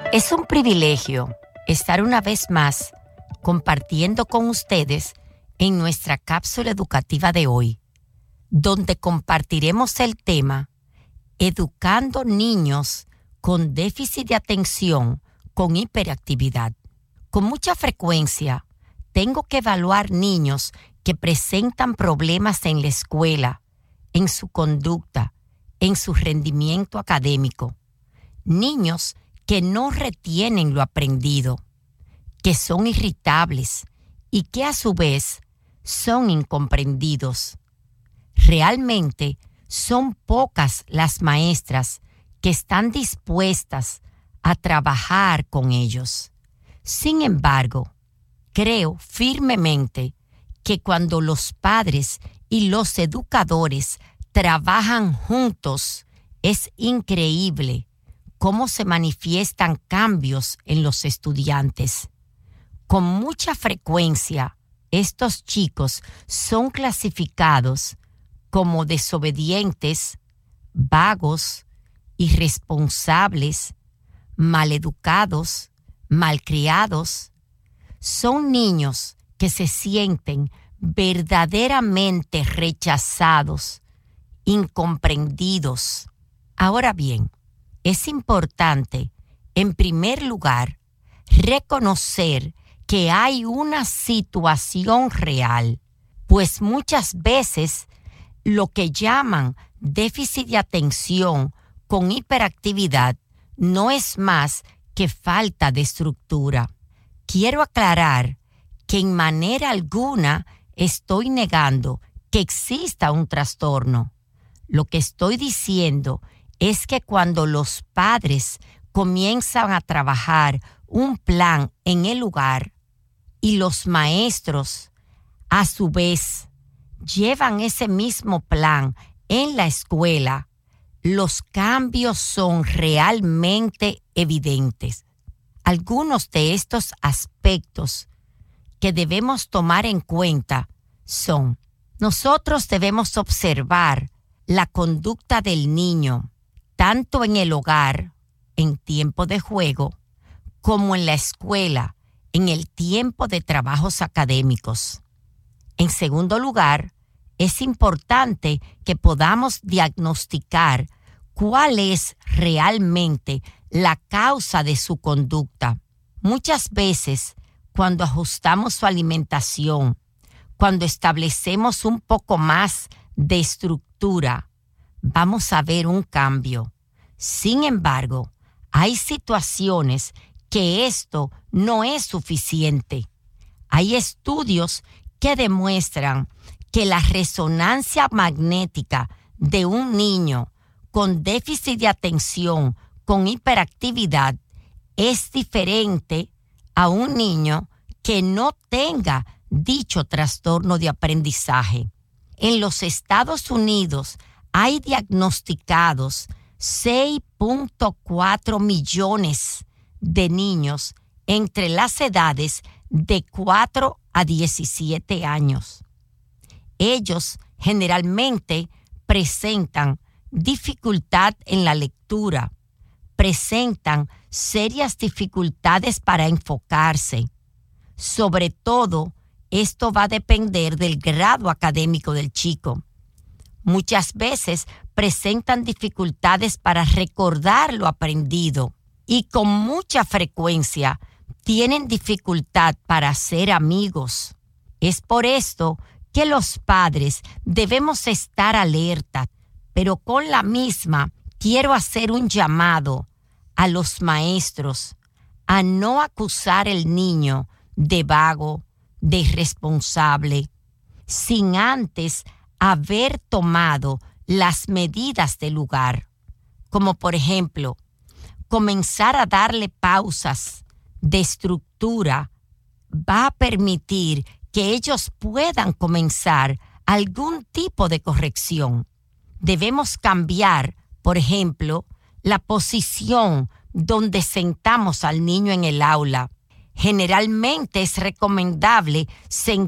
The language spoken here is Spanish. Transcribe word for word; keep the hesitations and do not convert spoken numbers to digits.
Es un privilegio estar una vez más compartiendo con ustedes en nuestra cápsula educativa de hoy, donde compartiremos el tema Educando niños con déficit de atención con hiperactividad. Con mucha frecuencia, tengo que evaluar niños que presentan problemas en la escuela, en su conducta, en su rendimiento académico. Niños que no retienen lo aprendido, que son irritables y que a su vez son incomprendidos. Realmente son pocas las maestras que están dispuestas a trabajar con ellos. Sin embargo, creo firmemente que cuando los padres y los educadores trabajan juntos, es increíble cómo se manifiestan cambios en los estudiantes. Con mucha frecuencia, estos chicos son clasificados como desobedientes, vagos, irresponsables, maleducados, malcriados. Son niños que se sienten verdaderamente rechazados, incomprendidos. Ahora bien, es importante, en primer lugar, reconocer que hay una situación real, pues muchas veces lo que llaman déficit de atención con hiperactividad no es más que falta de estructura. Quiero aclarar que en manera alguna estoy negando que exista un trastorno. Lo que estoy diciendo es que cuando los padres comienzan a trabajar un plan en el lugar y los maestros, a su vez, llevan ese mismo plan en la escuela, los cambios son realmente evidentes. Algunos de estos aspectos que debemos tomar en cuenta son: nosotros debemos observar la conducta del niño, tanto en el hogar, en tiempo de juego, como en la escuela, en el tiempo de trabajos académicos. En segundo lugar, es importante que podamos diagnosticar cuál es realmente la causa de su conducta. Muchas veces, cuando ajustamos su alimentación, cuando establecemos un poco más de estructura, vamos a ver un cambio. Sin embargo, hay situaciones que esto no es suficiente. Hay estudios que demuestran que la resonancia magnética de un niño con déficit de atención con hiperactividad es diferente a un niño que no tenga dicho trastorno de aprendizaje. En los Estados Unidos hay diagnosticados seis punto cuatro millones de niños entre las edades de cuatro a diecisiete años. Ellos generalmente presentan dificultad en la lectura, presentan serias dificultades para enfocarse. Sobre todo, esto va a depender del grado académico del chico. Muchas veces presentan dificultades para recordar lo aprendido y con mucha frecuencia tienen dificultad para ser amigos. Es por esto que los padres debemos estar alerta, pero con la misma quiero hacer un llamado a los maestros a no acusar al niño de vago, de irresponsable, sin antes haber tomado las medidas del lugar, como por ejemplo, comenzar a darle pausas de estructura va a permitir que ellos puedan comenzar algún tipo de corrección. Debemos cambiar, por ejemplo, la posición donde sentamos al niño en el aula. Generalmente es recomendable sentar